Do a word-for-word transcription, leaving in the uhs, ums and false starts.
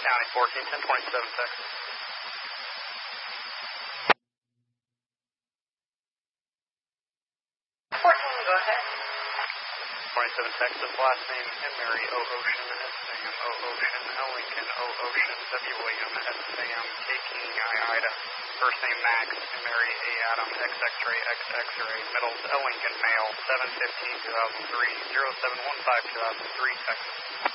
County, fourteen ten twenty-seven, Texas. fourteen, go ahead. twenty-seven, Texas, last name Emery, O Ocean, S Sam, O Ocean, L Lincoln, O Ocean, W William, S Sam, K King, I Ida. First name Max, Emery, A Adam, X X-ray, X X-ray, middles, L Lincoln, male, seven fifteen two thousand three, zero seven one five two thousand three, Texas.